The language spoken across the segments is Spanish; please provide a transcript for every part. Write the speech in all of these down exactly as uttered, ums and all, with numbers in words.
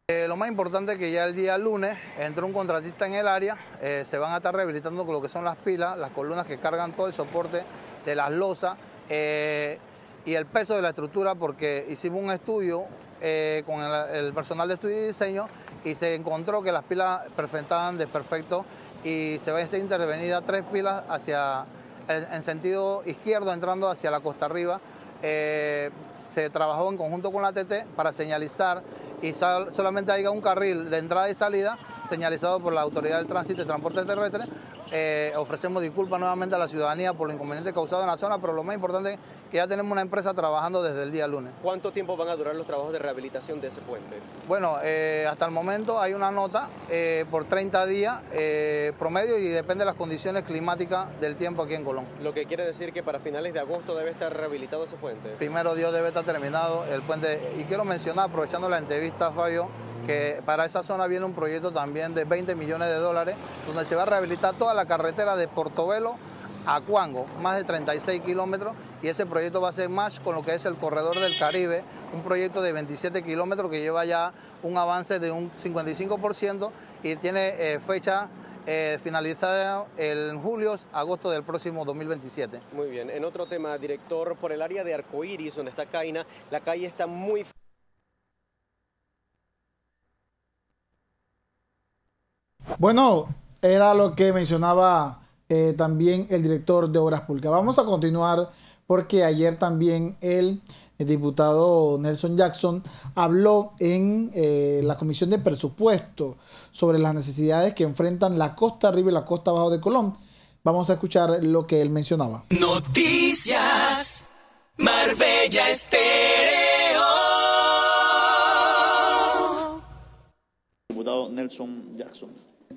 Eh, lo más importante es que ya el día lunes entró un contratista en el área, eh, se van a estar rehabilitando con lo que son las pilas, las columnas que cargan todo el soporte de las losas eh, y el peso de la estructura, porque hicimos un estudio eh, con el, el personal de estudio y diseño y se encontró que las pilas estaban desperfectos y se va a ser intervenida tres pilas hacia en, en sentido izquierdo entrando hacia la costa arriba. Eh, se trabajó en conjunto con la T T para señalizar y sol, solamente haya un carril de entrada y salida señalizado por la Autoridad del Tránsito y Transporte Terrestre. Eh, ofrecemos disculpas nuevamente a la ciudadanía por lo inconveniente causado en la zona, pero lo más importante es que ya tenemos una empresa trabajando desde el día lunes. ¿Cuánto tiempo van a durar los trabajos de rehabilitación de ese puente? Bueno, eh, hasta el momento hay una nota eh, por treinta días eh, promedio y depende de las condiciones climáticas del tiempo aquí en Colón. Lo que quiere decir que para finales de agosto debe estar rehabilitado ese puente. Primero Dios debe estar terminado el puente. Y quiero mencionar, aprovechando la entrevista, Fabio, que para esa zona viene un proyecto también de veinte millones de dólares, donde se va a rehabilitar toda la carretera de Portobelo a Cuango, más de treinta y seis kilómetros, y ese proyecto va a ser match con lo que es el Corredor del Caribe, un proyecto de veintisiete kilómetros que lleva ya un avance de un cincuenta y cinco por ciento y tiene eh, fecha eh, finalizada en julio, agosto del próximo dos mil veintisiete. Muy bien. En otro tema, director, por el área de Arcoíris, donde está Caina, la calle está muy... Bueno, era lo que mencionaba eh, también el director de Obras Públicas. Vamos a continuar porque ayer también el, el diputado Nelson Jackson habló en eh, la Comisión de Presupuesto sobre las necesidades que enfrentan la costa arriba y la costa abajo de Colón. Vamos a escuchar lo que él mencionaba. Noticias Marbella Estéreo. Diputado Nelson Jackson.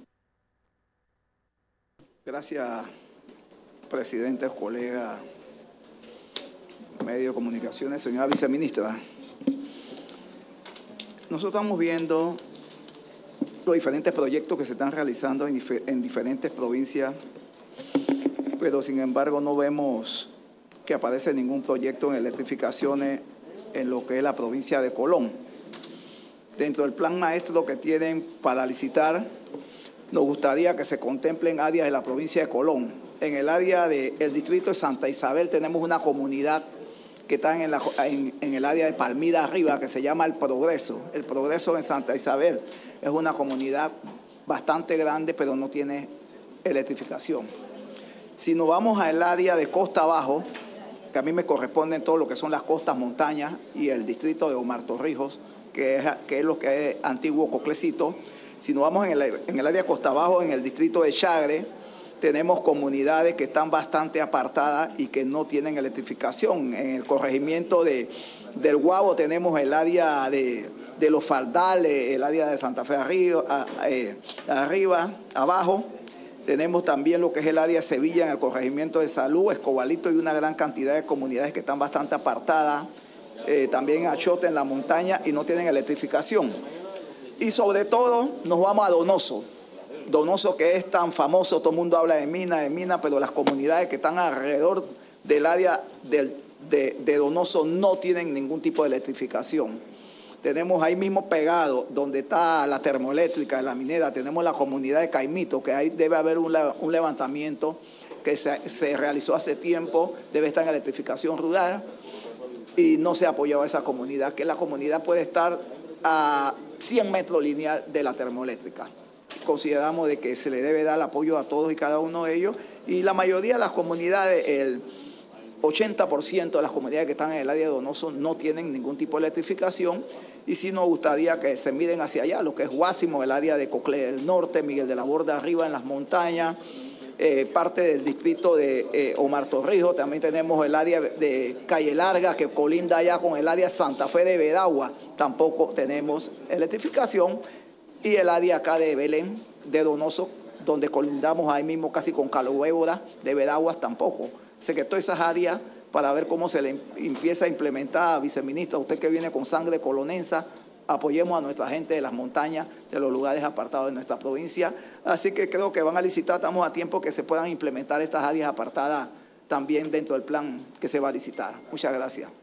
Gracias, presidente, colega, medio de comunicaciones, señora viceministra. Nosotros estamos viendo los diferentes proyectos que se están realizando en, dif en diferentes provincias, pero sin embargo no vemos que aparece ningún proyecto en electrificaciones en lo que es la provincia de Colón. Dentro del plan maestro que tienen para licitar, nos gustaría que se contemplen áreas de la provincia de Colón. En el área del distrito de Santa Isabel tenemos una comunidad que está en, la, en, en el área de Palmira Arriba, que se llama El Progreso. El Progreso en Santa Isabel es una comunidad bastante grande, pero no tiene electrificación. Si nos vamos al área de Costa Abajo, que a mí me corresponden todo lo que son las costas montañas y el distrito de Omar Torrijos, que es, que es lo que es antiguo Coclecito. Si nos vamos en el, en el área Costa Abajo, en el distrito de Chagre, tenemos comunidades que están bastante apartadas y que no tienen electrificación. En el corregimiento de, del Guabo tenemos el área de, de los Faldales, el área de Santa Fe arriba, a, eh, arriba, abajo. Tenemos también lo que es el área de Sevilla en el corregimiento de Salud, Escobalito y una gran cantidad de comunidades que están bastante apartadas. Eh, también Achote en la montaña y no tienen electrificación. Y sobre todo nos vamos a Donoso. Donoso, que es tan famoso, todo el mundo habla de mina, de mina, pero las comunidades que están alrededor del área del, de, de Donoso no tienen ningún tipo de electrificación. Tenemos ahí mismo pegado, donde está la termoeléctrica de la minera, tenemos la comunidad de Caimito, que ahí debe haber un, un levantamiento que se, se realizó hace tiempo, debe estar en electrificación rural, y no se ha apoyado a esa comunidad, que la comunidad puede estar a cien metros lineal de la termoeléctrica. Consideramos de que se le debe dar apoyo a todos y cada uno de ellos, y la mayoría de las comunidades, el ochenta por ciento de las comunidades que están en el área de Donoso no tienen ningún tipo de electrificación, y sí nos gustaría que se miren hacia allá, lo que es Guásimo, el área de Cocle del Norte, Miguel de la Borda arriba en las montañas, eh, parte del distrito de eh, Omar Torrijos, también tenemos el área de Calle Larga que colinda allá con el área Santa Fe de Veragua, tampoco tenemos electrificación, y el área acá de Belén, de Donoso, donde colindamos ahí mismo casi con Calohuébora, de Veraguas tampoco. Así que todas esas áreas, para ver cómo se le empieza a implementar, viceministra, usted que viene con sangre colonensa, apoyemos a nuestra gente de las montañas, de los lugares apartados de nuestra provincia. Así que creo que van a licitar, estamos a tiempo que se puedan implementar estas áreas apartadas también dentro del plan que se va a licitar. Muchas gracias.